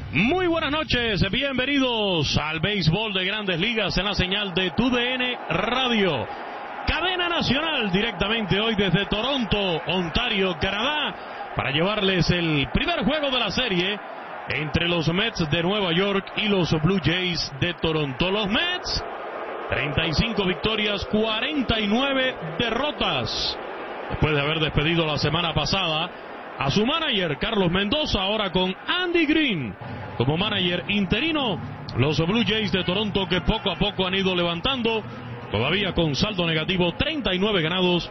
Muy buenas noches, bienvenidos al béisbol de Grandes Ligas en la señal de TUDN Radio. Cadena nacional directamente hoy desde Toronto, Ontario, Canadá, para llevarles el primer juego de la serie entre los Mets de Nueva York y los Blue Jays de Toronto. Los Mets, 35 victorias, 49 derrotas. Después de haber despedido la semana pasada a su manager, Carlos Mendoza, ahora con Andy Green como manager interino, los Blue Jays de Toronto que poco a poco han ido levantando, todavía con saldo negativo, 39 ganados,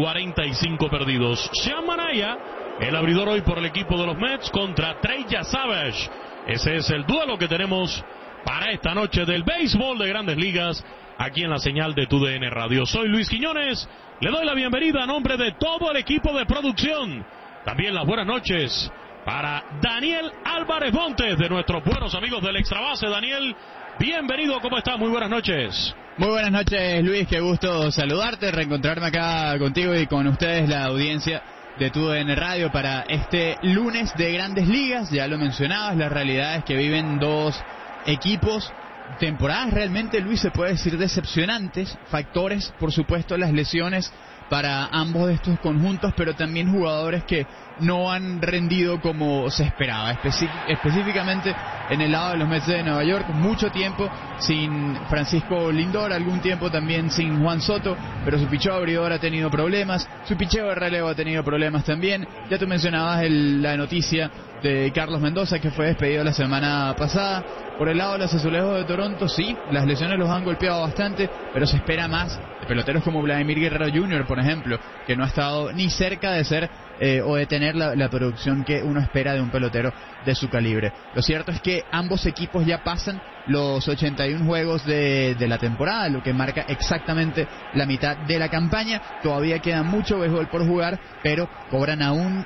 45 perdidos. Sean Manaya, el abridor hoy por el equipo de los Mets contra Treya Savage. Ese es el duelo que tenemos para esta noche del béisbol de Grandes Ligas, aquí en la señal de TUDN Radio. Soy Luis Quiñones, le doy la bienvenida a nombre de todo el equipo de producción. También las buenas noches para Daniel Álvarez Montes, de nuestros buenos amigos del Extra Base. Daniel, bienvenido, ¿cómo estás? Muy buenas noches. Muy buenas noches, Luis, qué gusto saludarte, reencontrarme acá contigo y con ustedes, la audiencia de TUDN Radio, para este lunes de Grandes Ligas. Ya lo mencionabas, la realidad es que viven dos equipos, temporadas realmente, Luis, se puede decir decepcionantes, factores, por supuesto, las lesiones para ambos de estos conjuntos, pero también jugadores que no han rendido como se esperaba, específicamente en el lado de los Mets de Nueva York. Mucho tiempo sin Francisco Lindor, algún tiempo también sin Juan Soto, pero su picheo abridor ha tenido problemas, su picheo de relevo ha tenido problemas también. Ya tú mencionabas la noticia de Carlos Mendoza, que fue despedido la semana pasada. Por el lado de los Azulejos de Toronto, sí, las lesiones los han golpeado bastante, pero se espera más de peloteros como Vladimir Guerrero Jr., por ejemplo, que no ha estado ni cerca de ser o de tener la producción que uno espera de un pelotero de su calibre. Lo cierto es que ambos equipos ya pasan los 81 juegos de la temporada, lo que marca exactamente la mitad de la campaña. Todavía queda mucho béisbol por jugar, pero cobran aún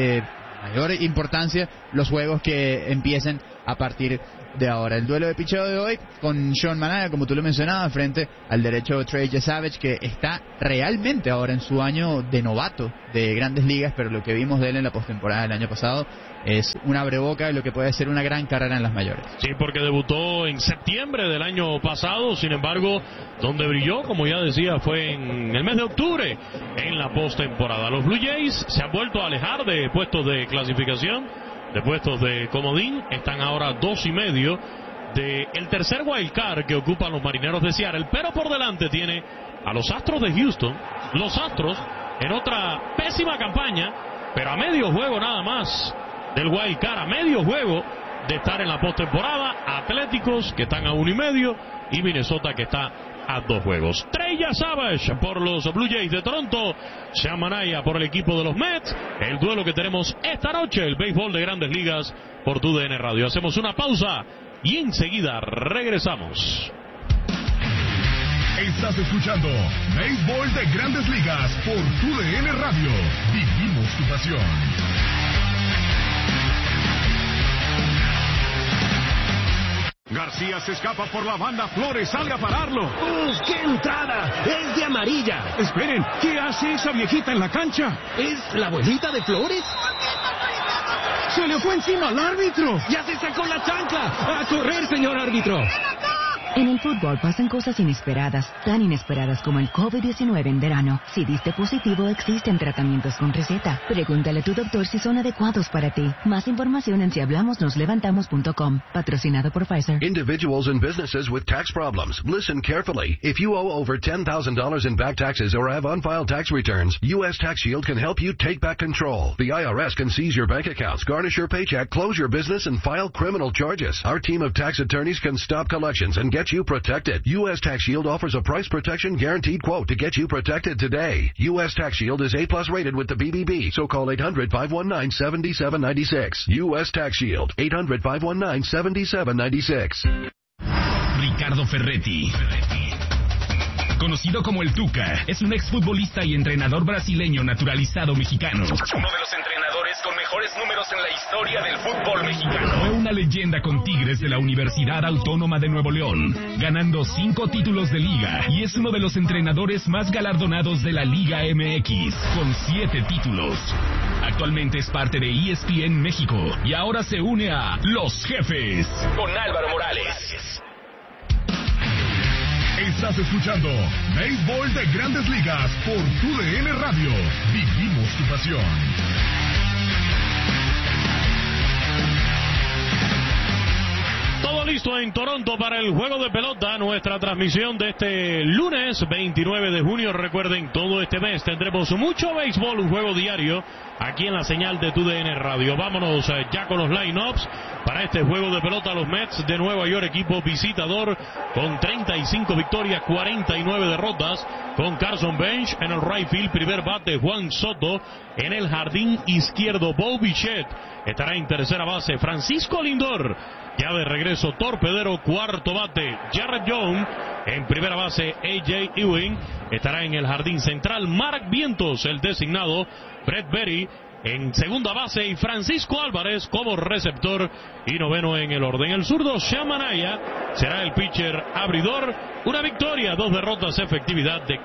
mayor importancia los juegos que empiecen a partir de ahora. El duelo de picheo de hoy con Sean Manaya, como tú lo mencionabas, frente al derecho Treya Savage, que está realmente ahora en su año de novato de Grandes Ligas, pero lo que vimos de él en la postemporada del año pasado es un abreboca de lo que puede ser una gran carrera en las mayores. Sí, porque debutó en septiembre del año pasado, sin embargo, donde brilló, como ya decía, fue en el mes de octubre, en la postemporada. Los Blue Jays se han vuelto a alejar de puestos de clasificación, de puestos de comodín, están ahora 2.5 del tercer wild card que ocupan los Marineros de Seattle, pero por delante tiene a los Astros de Houston. Los Astros en otra pésima campaña, pero a medio juego nada más del wild card, a medio juego de estar en la postemporada. Atléticos, que están a 1.5, y Minnesota, que está a 2 juegos. Treya Savage por los Blue Jays de Toronto, Sean Manaya por el equipo de los Mets. El duelo que tenemos esta noche, el béisbol de Grandes Ligas por TUDN Radio. Hacemos una pausa y enseguida regresamos. Estás escuchando Béisbol de Grandes Ligas por TUDN Radio. Vivimos tu pasión. García se escapa por la banda, Flores sale a pararlo. ¡Uf, qué entrada! ¡Es de amarilla! Esperen, ¿qué hace esa viejita en la cancha? ¿Es la abuelita de Flores? ¡Se le fue encima al árbitro! ¡Ya se sacó la chancla! ¡A correr, señor árbitro! En el fútbol pasan cosas inesperadas, tan inesperadas como el COVID-19 en verano. Si diste positivo, existen tratamientos con receta. Pregúntale a tu doctor si son adecuados para ti. Más información en sihablamosnoslevantamos.com. Patrocinado por Pfizer. Individuals and businesses with tax problems, listen carefully. If you owe over $10,000 in back taxes or have unfiled tax returns, U.S. Tax Shield can help you take back control. The IRS can seize your bank accounts, garnish your paycheck, close your business, and file criminal charges. Our team of tax attorneys can stop collections and get you protected. U.S. Tax Shield offers a price protection guaranteed quote to get you protected today. U.S. Tax Shield is A+ rated with the BBB, so call 800-519-7796. U.S. Tax Shield, 800-519-7796. Ricardo Ferretti, conocido como el Tuca, es un exfutbolista y entrenador brasileño naturalizado mexicano. Uno de los entrenadores con mejor mejores números en la historia del fútbol mexicano. Fue una leyenda con Tigres de la Universidad Autónoma de Nuevo León, ganando 5 títulos de liga y es uno de los entrenadores más galardonados de la Liga MX, con 7 títulos. Actualmente es parte de ESPN México y ahora se une a Los Jefes Con Álvaro Morales. Estás escuchando Béisbol de Grandes Ligas por TUDN Radio. Vivimos tu pasión. Todo listo en Toronto para el juego de pelota, nuestra transmisión de este lunes 29 de junio. Recuerden, todo este mes tendremos mucho béisbol, un juego diario aquí en la señal de TUDN Radio. Vámonos ya con los line-ups para este juego de pelota. Los Mets de Nueva York, equipo visitador con 35 victorias, 49 derrotas, con Carson Bench en el right field, primer bate Juan Soto, en el jardín izquierdo Bo Bichette estará en tercera base, Francisco Lindor ya de regreso, torpedero, cuarto bate Jarrett Jones, en primera base A.J. Ewing estará en el jardín central, Mark Vientos el designado, Brett Berry en segunda base y Francisco Álvarez como receptor y noveno en el orden. El zurdo Shamanaya será el pitcher abridor. Una victoria, 2 derrotas, efectividad de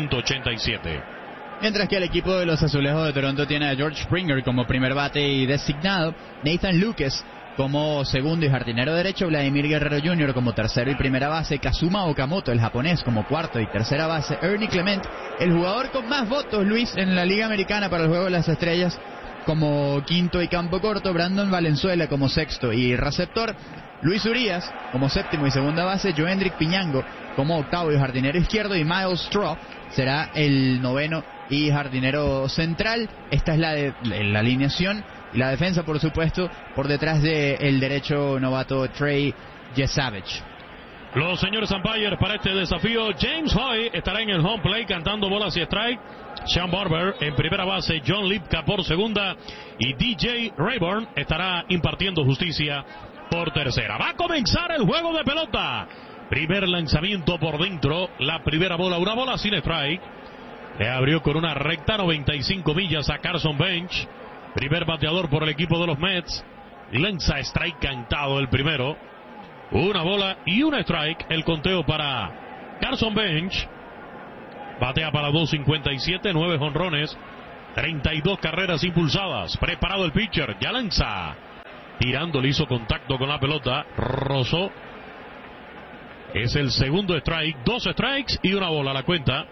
4.87. Mientras que el equipo de los Azulejos de Toronto tiene a George Springer como primer bate y designado, Nathan Lucas como segundo y jardinero derecho, Vladimir Guerrero Jr. como tercero y primera base, Kazuma Okamoto, el japonés, como cuarto y tercera base, Ernie Clement, el jugador con más votos, Luis, en la Liga Americana para el Juego de las Estrellas, como quinto y campo corto, Brandon Valenzuela como sexto y receptor, Luis Urías como séptimo y segunda base, Joendrick Piñango como octavo y jardinero izquierdo, y Miles Straw será el noveno y jardinero central. Esta es la alineación. Y la defensa, por supuesto, por detrás del derecho novato Trey Yesavage. Los señores umpires para este desafío, James Hoy estará en el home plate cantando bolas y strike. Sean Barber en primera base, John Lipka por segunda y DJ Rayburn estará impartiendo justicia por tercera. Va a comenzar el juego de pelota. Primer lanzamiento por dentro, la primera bola, una bola sin strike. Le abrió con una recta 95 millas a Carson Bench. Primer bateador por el equipo de los Mets. Lanza strike cantado el primero. Una bola y una strike. El conteo para Carson Bench. Batea para 2.57, 9 jonrones, 32 carreras impulsadas. Preparado el pitcher. Ya lanza. Tirando, le hizo contacto con la pelota. Rozó. Es el segundo strike. 2 strikes y una bola a la cuenta.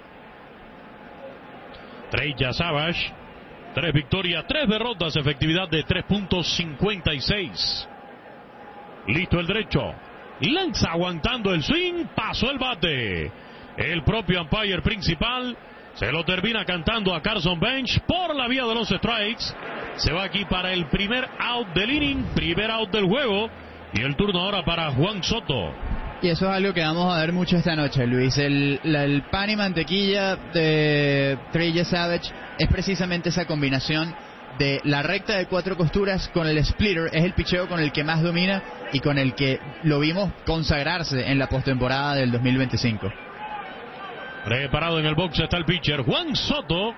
Trey Yesavage. 3 victorias, 3 derrotas, efectividad de 3.56. Listo el derecho. Lanza aguantando el swing, pasó el bate. El propio umpire principal se lo termina cantando a Carson Bench por la vía de los strikes. Se va aquí para el primer out del inning, primer out del juego. Y el turno ahora para Juan Soto. Y eso es algo que vamos a ver mucho esta noche, Luis. El pan y mantequilla de Trey Yesavage es precisamente esa combinación de la recta de 4 costuras con el splitter. Es el picheo con el que más domina y con el que lo vimos consagrarse en la postemporada del 2025. Preparado en el box está el pitcher Juan Soto.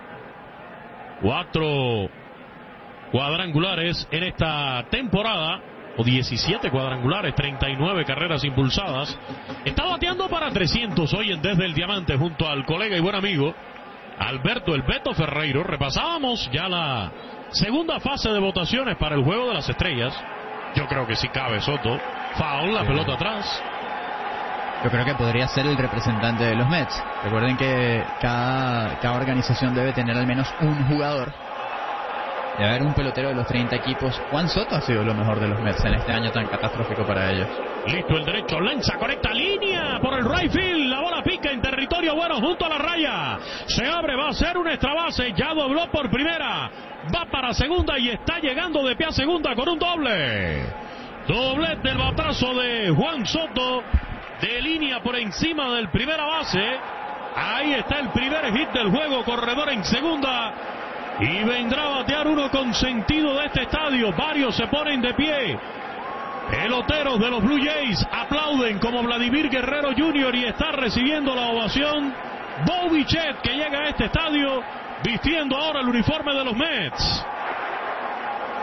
4 cuadrangulares en esta temporada. O 17 cuadrangulares, 39 carreras impulsadas. Está bateando para 300 hoy en Desde el Diamante junto al colega y buen amigo Alberto El Beto Ferreiro. Repasábamos ya la segunda fase de votaciones para el Juego de las Estrellas. Yo creo que sí cabe Soto. Foul, la pelota atrás. Yo creo que podría ser el representante de los Mets. Recuerden que cada organización debe tener al menos un jugador. Debe haber un pelotero de los 30 equipos. Juan Soto ha sido lo mejor de los Mets en este año tan catastrófico para ellos. Listo el derecho, lanza, conecta línea por el right field. La bola pica en territorio bueno junto a la raya. Se abre, va a ser un extra base. Ya dobló por primera. Va para segunda y está llegando de pie a segunda con un doble. Doblete del batazo de Juan Soto. De línea por encima del primera base. Ahí está el primer hit del juego. Corredor en segunda. Y vendrá a batear uno consentido de este estadio. Varios se ponen de pie. Peloteros de los Blue Jays aplauden como Vladimir Guerrero Jr. y está recibiendo la ovación Bo Bichette, que llega a este estadio vistiendo ahora el uniforme de los Mets.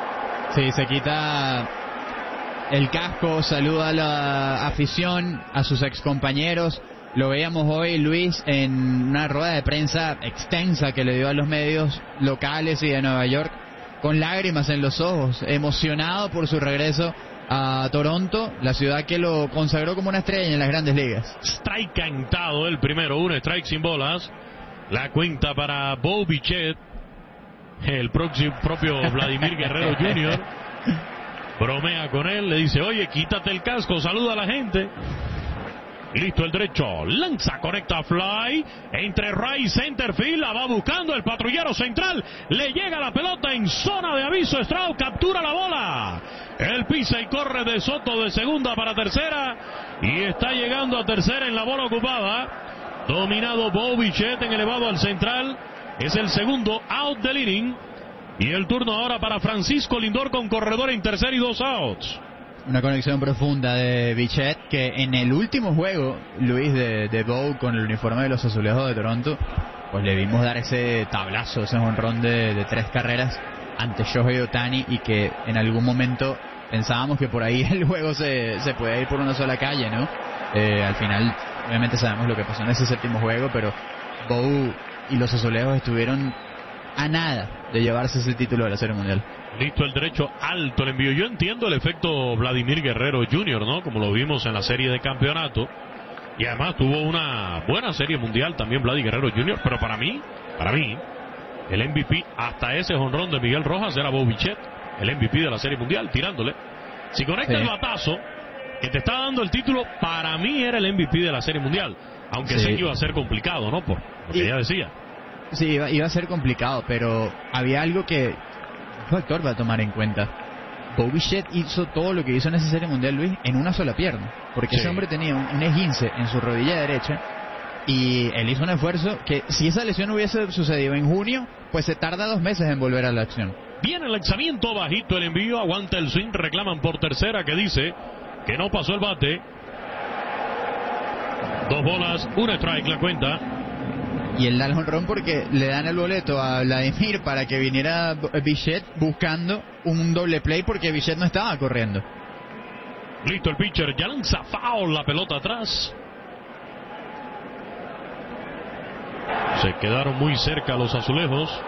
Sí, se quita el casco, saluda a la afición, a sus excompañeros. Lo veíamos hoy, Luis, en una rueda de prensa extensa que le dio a los medios locales y de Nueva York, con lágrimas en los ojos, emocionado por su regreso a Toronto, la ciudad que lo consagró como una estrella en las Grandes Ligas. Strike cantado el primero, un strike sin bolas. La cuenta para Bo Bichette, el propio Vladimir Guerrero Jr. Bromea con él, le dice, oye, quítate el casco, saluda a la gente. Listo el derecho, lanza, conecta fly, entre right y center field, la va buscando el patrullero central, le llega la pelota en zona de aviso, Stroud captura la bola, él pisa y corre de Soto de segunda para tercera, y está llegando a tercera en la bola ocupada, dominado Bo Bichette en elevado al central, es el segundo out del inning, y el turno ahora para Francisco Lindor con corredor en tercera y 2 outs. Una conexión profunda de Bichette, que en el último juego, Luis, de Bo con el uniforme de los Azulejos de Toronto, pues le vimos dar ese tablazo, ese jonrón de 3 carreras ante Shohei Ohtani, y que en algún momento pensábamos que por ahí el juego se puede ir por una sola calle, ¿no? Al final, obviamente sabemos lo que pasó en ese séptimo juego, pero Bo y los Azulejos estuvieron a nada de llevarse ese título de la Serie Mundial. Listo el derecho, alto el envío. Yo entiendo el efecto Vladimir Guerrero Jr., ¿no? Como lo vimos en la serie de campeonato. Y además tuvo una buena serie mundial también Vladimir Guerrero Jr. Pero para mí, el MVP hasta ese jonrón de Miguel Rojas era Bo Bichette, el MVP de la serie mundial, tirándole. Si conecta el batazo que te está dando el título, para mí era el MVP de la serie mundial. Aunque sé que iba a ser complicado, ¿no? Porque ya decía. Sí, iba a ser complicado, pero había algo que un factor va a tomar en cuenta. Bo Bichette hizo todo lo que hizo en esa serie mundial, Luis, en una sola pierna, porque ese hombre tenía un esguince en su rodilla derecha, y él hizo un esfuerzo que, si esa lesión hubiese sucedido en junio, pues se tarda 2 meses en volver a la acción. Viene el lanzamiento bajito, el envío, aguanta el swing, reclaman por tercera, que dice que no pasó el bate. 2 bolas, 1 strike la cuenta. Y él da el jonrón porque le dan el boleto a Vladimir para que viniera Bichette buscando un doble play, porque Bichette no estaba corriendo. Listo el pitcher, ya lanza foul, la pelota atrás. Se quedaron muy cerca los Azulejos,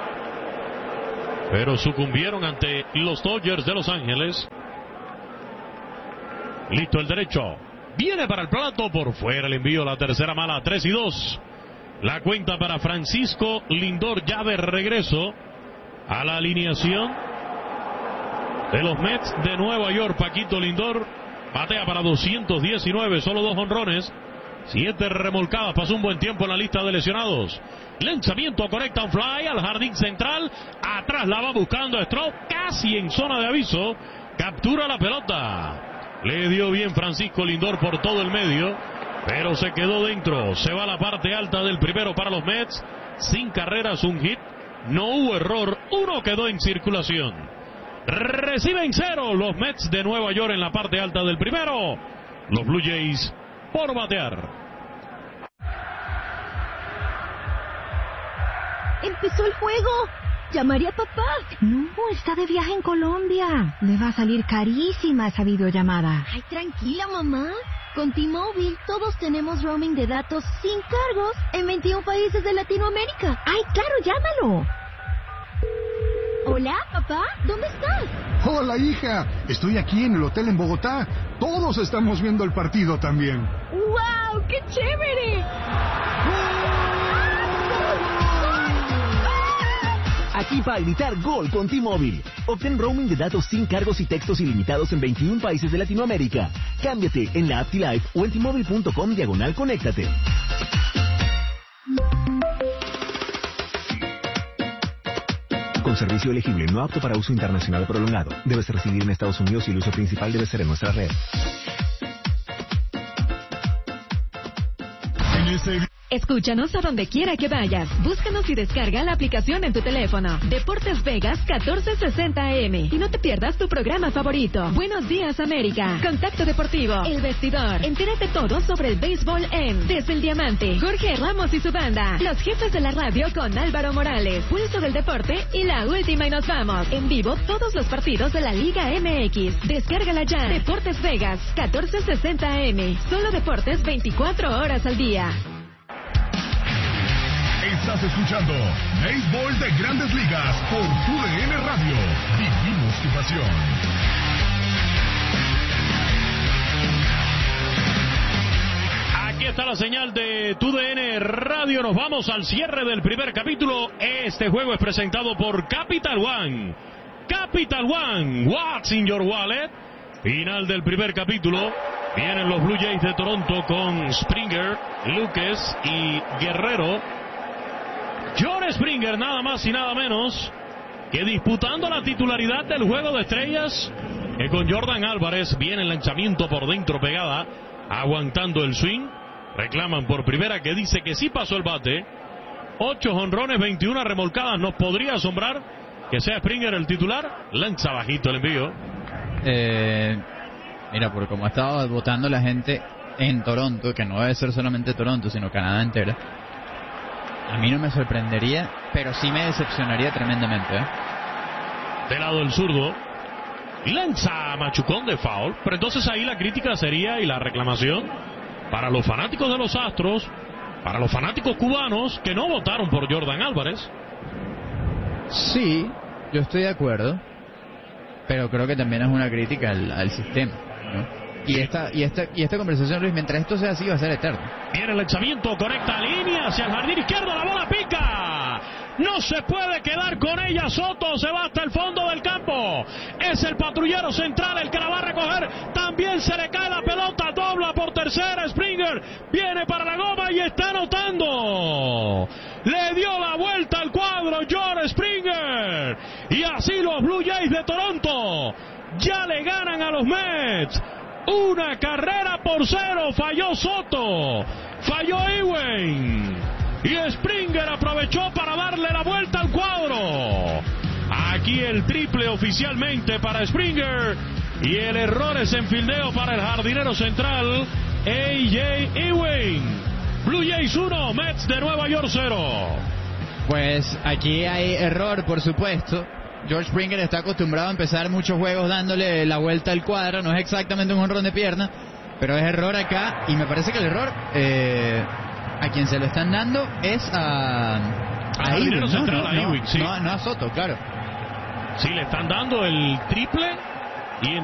pero sucumbieron ante los Dodgers de Los Ángeles. Listo el derecho, viene para el plato, por fuera el envío, la tercera mala, 3-2. La cuenta para Francisco Lindor, ya de regreso a la alineación de los Mets de Nueva York. Paquito Lindor batea para 219, solo 2 jonrones, 7 remolcadas, pasó un buen tiempo en la lista de lesionados. Lanzamiento, conecta un fly al jardín central, atrás la va buscando Stroud, casi en zona de aviso, captura la pelota. Le dio bien Francisco Lindor por todo el medio, pero se quedó dentro. Se va a la parte alta del primero para los Mets. Sin carreras, un hit. No hubo error. 1 quedó en circulación. Reciben 0 los Mets de Nueva York en la parte alta del primero. Los Blue Jays por batear. Empezó el juego. Llamaré a papá. No, está de viaje en Colombia. Le va a salir carísima esa videollamada. Ay, tranquila, mamá. Con T-Mobile todos tenemos roaming de datos sin cargos en 21 países de Latinoamérica. ¡Ay, claro, llámalo! Hola, papá, ¿dónde estás? Hola, hija. Estoy aquí en el hotel en Bogotá. Todos estamos viendo el partido también. ¡Wow! ¡Qué chévere! Aquí para gritar gol con T-Mobile. Obtén roaming de datos sin cargos y textos ilimitados en 21 países de Latinoamérica. Cámbiate en la app T-Life o en T-Mobile.com/conéctate. Con servicio elegible, no apto para uso internacional prolongado. Debes residir en Estados Unidos y el uso principal debe ser en nuestra red. En ese Escúchanos a donde quiera que vayas. Búscanos y descarga la aplicación en tu teléfono. Deportes Vegas 1460 AM. Y no te pierdas tu programa favorito. Buenos días, América. Contacto Deportivo. El Vestidor. Entérate todo sobre el béisbol en Desde el Diamante. Jorge Ramos y su banda. Los jefes de la radio con Álvaro Morales. Pulso del deporte y la última y nos vamos. En vivo todos los partidos de la Liga MX. Descárgala ya. Deportes Vegas 1460 AM. Solo deportes 24 horas al día. Estás escuchando Béisbol de Grandes Ligas por TUDN Radio. Vivimos tu pasión. Aquí está la señal de TUDN Radio. Nos vamos al cierre del primer capítulo. Este juego es presentado por Capital One. Capital One, what's in your wallet? Final del primer capítulo. Vienen los Blue Jays de Toronto con Springer, Lucas y Guerrero. John Springer, nada más y nada menos que disputando la titularidad del juego de estrellas, que con Jordan Álvarez viene el lanzamiento por dentro pegada, aguantando el swing. Reclaman por primera, que dice que sí pasó el bate. 8 jonrones, 21 remolcadas. Nos podría asombrar que sea Springer el titular. Lanza bajito el envío. Mira, por como ha estado votando la gente en Toronto, que no debe ser solamente Toronto, sino Canadá entera, a mí no me sorprendería, pero sí me decepcionaría tremendamente. Del lado del zurdo, lanza machucón de foul. Pero entonces ahí la crítica sería, y la reclamación, para los fanáticos de los Astros, para los fanáticos cubanos que no votaron por Jordan Álvarez. Sí, yo estoy de acuerdo, pero creo que también es una crítica al sistema, ¿no? Y esta conversación, Luis, mientras esto sea así, va a ser eterno. Viene el lanzamiento, conecta línea hacia el jardín izquierdo, la bola pica. No se puede quedar con ella. Soto se va hasta el fondo del campo. Es el patrullero central el que la va a recoger. También se le cae la pelota, dobla por tercera. Springer viene para la goma y está anotando. Le dio la vuelta al cuadro John Springer. Y así los Blue Jays de Toronto ya le ganan a los Mets. 1-0. Falló Soto, falló Ewing, y Springer aprovechó para darle la vuelta al cuadro. Aquí el triple oficialmente para Springer, y el error es en fildeo para el jardinero central A.J. Ewing. Blue Jays 1, Mets de Nueva York 0. Pues aquí hay error, por supuesto. George Springer está acostumbrado a empezar muchos juegos dándole la vuelta al cuadro. No es exactamente un jonrón de pierna, pero es error acá. Y me parece que el error a quien se lo están dando es a Ewing, ¿no? Sí. No a Soto, claro. Sí, le están dando el triple y